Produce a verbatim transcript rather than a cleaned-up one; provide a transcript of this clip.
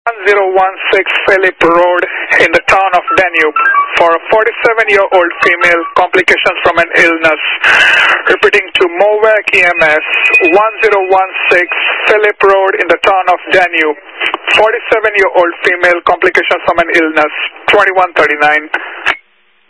one zero one six Phillip Road in the town of Danube for a forty-seven-year-old female, complications from an illness. Repeating to MOVAC E M S, one zero one six Phillip Road in the town of Danube, forty-seven-year-old female, complications from an illness, twenty-one thirty-nine.